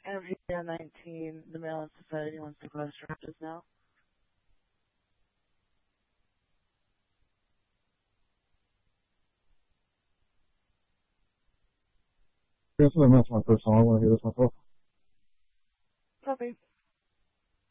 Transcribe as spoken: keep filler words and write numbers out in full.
M G M nineteen, the Maryland Society wants to close churches now. Guess I messed my first song. I want to hear this myself. Copy.